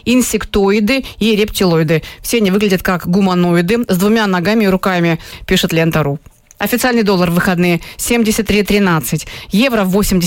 инсектоиды и рептилоиды. Все они выглядят как гуманоиды с 2 ногами и руками, пишет Лента.ру. Официальный доллар в выходные 73.13, евро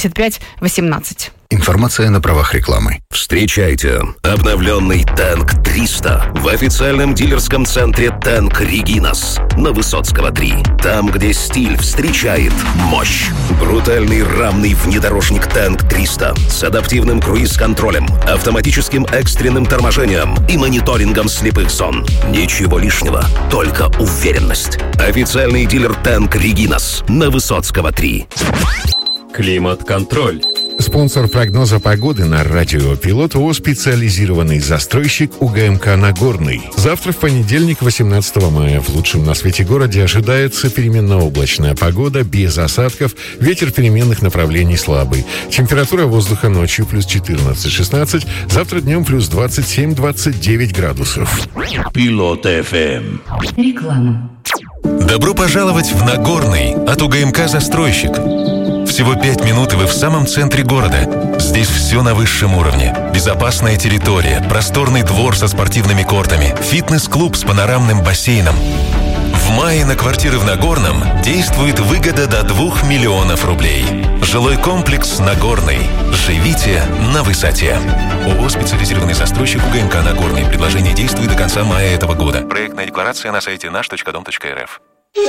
85.18. Информация на правах рекламы. Встречайте обновленный Тэнк 300 в официальном дилерском центре Тэнк Регинас на Высоцкого 3. Там, где стиль встречает мощь. Брутальный рамный внедорожник Тэнк 300 с адаптивным круиз-контролем, автоматическим экстренным торможением и мониторингом слепых зон. Ничего лишнего, только уверенность. Официальный дилер Тэнк Регинас на Высоцкого 3. Климат-контроль. Спонсор прогноза погоды на радио «Пилот» ООО «Специализированный застройщик» УГМК «Нагорный». Завтра, в понедельник, 18 мая, в лучшем на свете городе ожидается переменно-облачная погода, без осадков, ветер переменных направлений слабый. Температура воздуха ночью плюс 14-16, завтра днем плюс 27-29 градусов. Пилот ФМ. Реклама. Добро пожаловать в Нагорный от УГМК «Застройщик». Всего 5 минут, и вы в самом центре города. Здесь все на высшем уровне. Безопасная территория, просторный двор со спортивными кортами, фитнес-клуб с панорамным бассейном. В мае на квартиры в Нагорном действует выгода до 2 миллионов рублей. Жилой комплекс «Нагорный». Живите на высоте. ООО «Специализированный застройщик» УГМК «Нагорный». Предложение действует до конца мая этого года. Проектная декларация на сайте наш.дом.рф.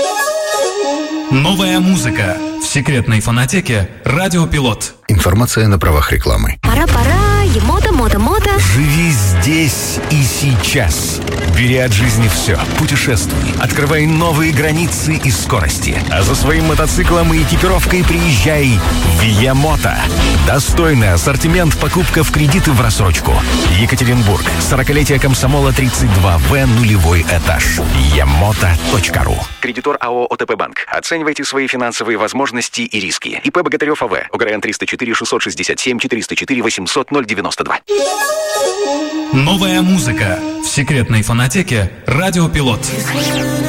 Новая музыка в секретной фонотеке «Радио Пилот». Информация на правах рекламы. Пора, мото. Живи здесь и сейчас. Бери от жизни все. Путешествуй. Открывай новые границы и скорости. А за своим мотоциклом и экипировкой приезжай в Ямото. Достойный ассортимент, покупка в кредит и в рассрочку. Екатеринбург. 40-летие комсомола 32В, нулевой этаж. Ямото.ру. Кредитор АО ОТП Банк. Оценивайте свои финансовые возможности и риски. ИП Богатырев АВ. ОГРН 304 667 404 800 092. Новая музыка в секретной фонотеке «Радио Пилот».